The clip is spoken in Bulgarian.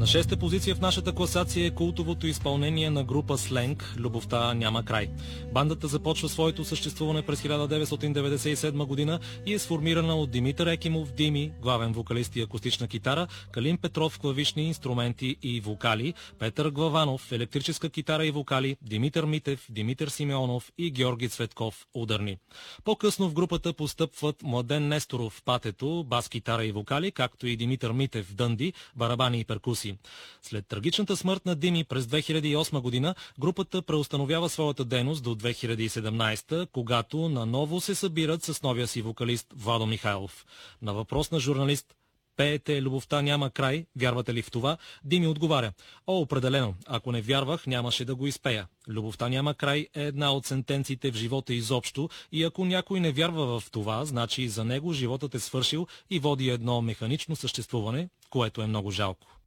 шеста позиция в нашата класация е култовото изпълнение на група Сленг "Любовта няма край". Бандата започва своето съществуване през 1997 година и е сформирана от Димитър Екимов, Дими, главен вокалист и акустична китара, Калин Петров, клавишни инструменти и вокали, Петър Главанов, електрическа китара и вокали, Димитър Митев, Димитър Симеонов и Георги Цветков, ударни. По-късно в групата постъпват Младен Несторов, патето, бас, китара и вокали, както и Димитър Митев, дънди, барабани и перкусии. След трагичната смърт на Дими през 2008 година, групата преустановява своята дейност до 2017, когато наново се събират с новия си вокалист Владо Михайлов. На въпрос на журналист: "Пеете "Любовта няма край", вярвате ли в това?", Дими отговаря: определено, ако не вярвах, нямаше да го изпея. Любовта няма край е една от сентенциите в живота изобщо и ако някой не вярва в това, значи за него животът е свършил и води едно механично съществуване, което е много жалко.